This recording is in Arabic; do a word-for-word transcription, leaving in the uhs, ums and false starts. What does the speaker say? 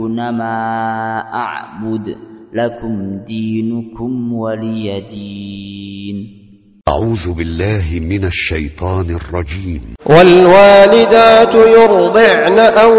ما أعبد لكم دينكم ولي دين. أعوذ بالله من الشيطان الرجيم. والوالدات يرضعن أولادهن